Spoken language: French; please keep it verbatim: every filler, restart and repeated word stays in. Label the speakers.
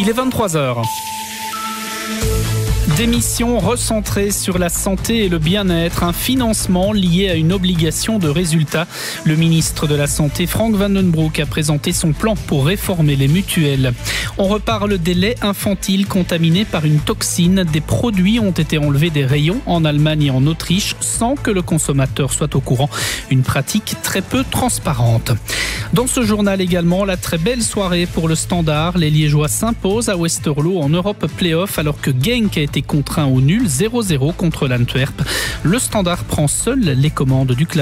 Speaker 1: Il est vingt-trois heures. Démission recentrée sur la santé et le bien-être, un financement lié à une obligation de résultat. Le ministre de la Santé, Frank Van Den Broek, a présenté son plan pour réformer les mutuelles. On reparle des laits infantiles contaminés par une toxine. Des produits ont été enlevés des rayons en Allemagne et en Autriche sans que le consommateur soit au courant. Une pratique très peu transparente. Dans ce journal également, la très belle soirée pour le Standard. Les Liégeois s'imposent à Westerlo en Europe Playoff alors que Genk a été contraint au nul zéro zéro contre l'Antwerp. Le Standard prend seul les commandes du classement.